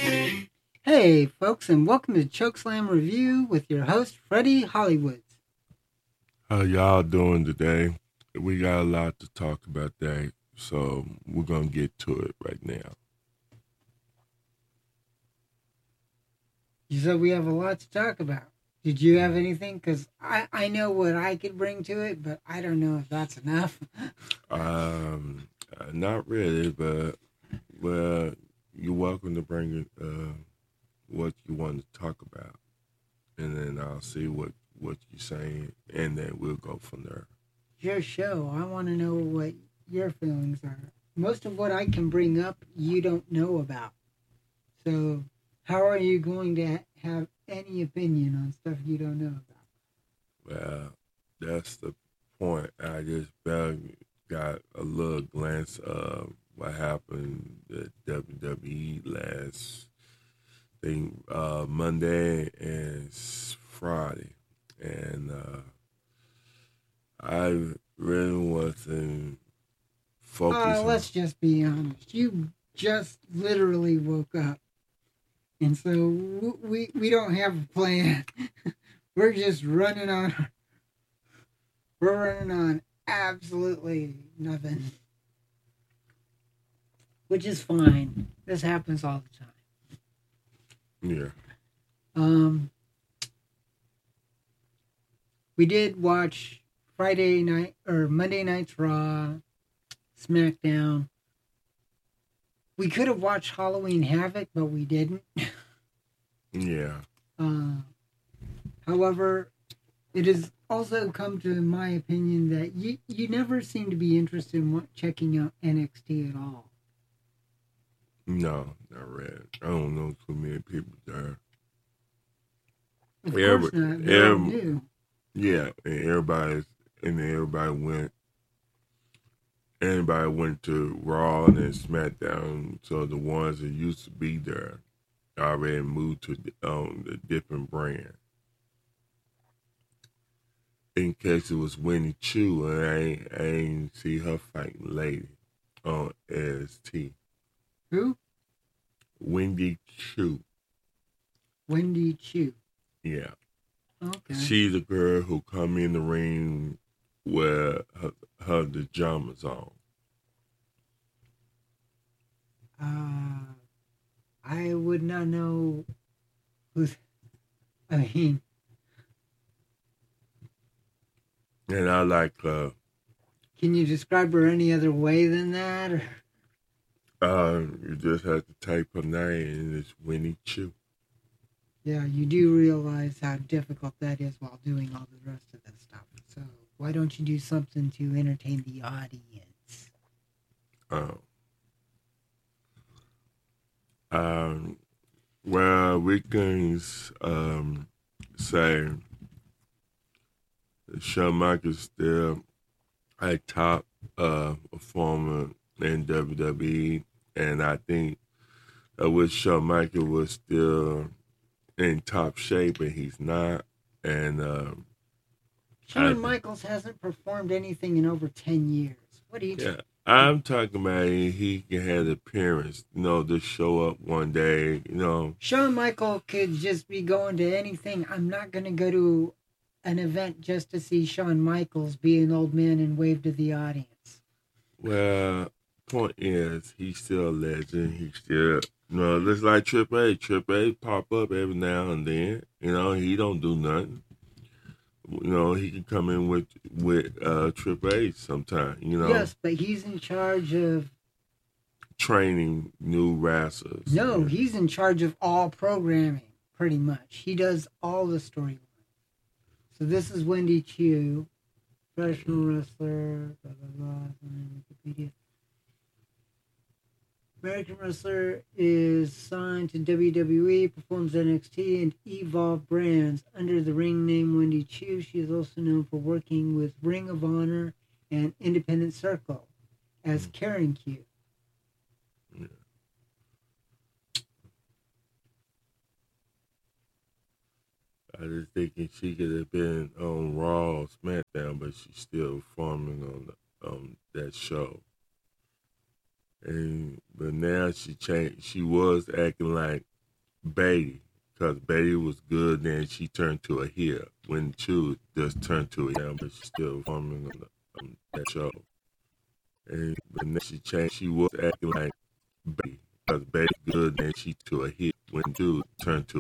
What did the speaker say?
Hey, folks, and welcome to Chokeslam Review with your host, Freddie Hollywoods. How y'all doing today? We got a lot to talk about today, so we're going to get to it right now. You said we have a lot to talk about. Did you have anything? Because I know what I could bring to it, but I don't know if that's enough. Not really, but well, you're welcome to bring what you want to talk about, and then I'll see what you're saying, and then we'll go from there. Your show. I want to know what your feelings are. Most of what I can bring up, you don't know about. So, how are you going to have any opinion on stuff you don't know about? Well, that's the point. I just barely got a little glance of what happened at WWE last thing Monday and Friday, and I really wasn't focusing. Let's just be honest. You just literally woke up. And so we don't have a plan. We're just running on. We're running on absolutely nothing. Which is fine. This happens all the time. Yeah. We did watch Friday night or Monday night's Raw, SmackDown. We could have watched Halloween Havoc, but we didn't. Yeah. However, it has also come to my opinion that you never seem to be interested in checking out NXT at all. No, not really. I don't know too many people there. Of course not. They're all new. Yeah, and everybody went to Raw and then SmackDown. So the ones that used to be there already moved to the different brand. In case it was Winnie Chu, and I ain't see her fighting lady on NXT. Who? Wendy Chu. Wendy Chu. Yeah. Okay. She's a girl who come in the ring with her pajamas on. I would not know who's. I mean. And I like her. Can you describe her any other way than that? Or? You just have to type her name and it's Winnie Chu. Yeah, you do realize how difficult that is while doing all the rest of this stuff. So why don't you do something to entertain the audience? Well, we can say Shawn Michaels still a top performer in WWE, and I think I wish Shawn Michaels was still in top shape, and he's not. And Shawn Michaels hasn't performed anything in over 10 years. What are you talking about? I'm talking about he can have the appearance, just show up one day, Shawn Michaels could just be going to anything. I'm not going to go to an event just to see Shawn Michaels be an old man and wave to the audience. Well, point is, he's still a legend. He's still, just like Triple H. Triple H pop up every now and then. He don't do nothing. He can come in with Triple H sometime, Yes, but he's in charge of training new wrestlers. No, he's in charge of all programming, pretty much. He does all the storylines. So this is Wendy Chu, professional wrestler, blah, blah, blah, Wikipedia. American wrestler is signed to WWE, performs NXT and Evolve brands under the ring name Wendy Chu. She is also known for working with Ring of Honor and Independent Circle as Karen Q. Yeah. I was thinking she could have been on Raw or SmackDown, but she's still performing on that show. But now she changed. She was acting like Betty, because Betty was good, then she turned to a heel. When Chew just turned to a heel, but she's still performing on that show. And then she changed. She was acting like Betty, because Betty good, then she to a heel. When Chew turned to